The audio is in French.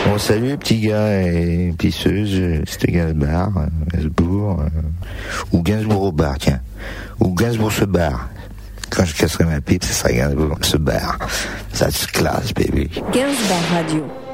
Bon, salut petits gars et pisseuses, c'était Gainsbourg, ou Gainsbourg au bar, tiens. Ou Gainsbourg se barre. Quand je casserai ma pipe, ce sera Gainsbourg se barre. Ça se classe, baby. Gainsbourg Radio.